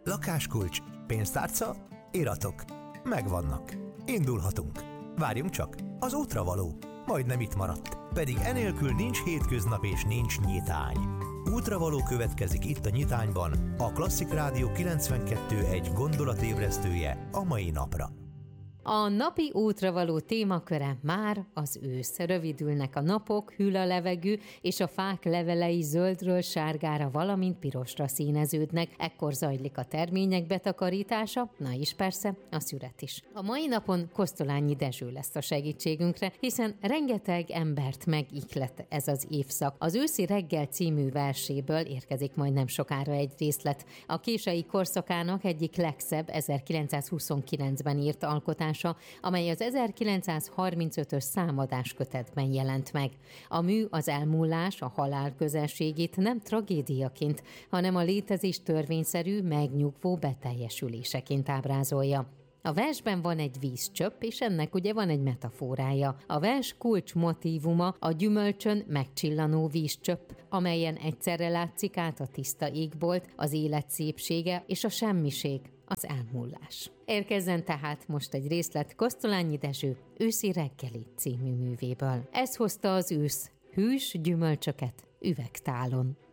Lakáskulcs, pénztárca, iratok. Megvannak. Indulhatunk. Várjunk csak, az útra való. Majdnem itt maradt. Pedig enélkül nincs hétköznap és nincs nyitány. Útravaló következik itt a Nyitányban, a Klasszik Rádió 92.1 gondolatébresztője a mai napra. A napi útravaló témaköre már az ősz. Rövidülnek a napok, hűl a levegő, és a fák levelei zöldről sárgára, valamint pirosra színeződnek. Ekkor zajlik a termények betakarítása, na és persze a szüret is. A mai napon Kosztolányi Dezső lesz a segítségünkre, hiszen rengeteg embert megihlet ez az évszak. Az Őszi reggel című verséből érkezik majd nem sokára egy részlet. A kései korszakának egyik legszebb 1929-ben írt alkotás, amely az 1935-ös számadás kötetben jelent meg. A mű az elmúlás, a halál közelségét nem tragédiaként, hanem a létezés törvényszerű, megnyugvó beteljesüléseként ábrázolja. A versben van egy vízcsöpp, és ennek ugye van egy metaforája. A vers kulcsmotívuma a gyümölcsön megcsillanó vízcsöpp, amelyen egyszerre látszik át a tiszta égbolt, az élet szépsége és a semmiség, az elmúlás. Érkezzen tehát most egy részlet Kosztolányi Dezső Őszi reggeli című művéből. Ez hozta az ősz hűs gyümölcsöket üvegtálon.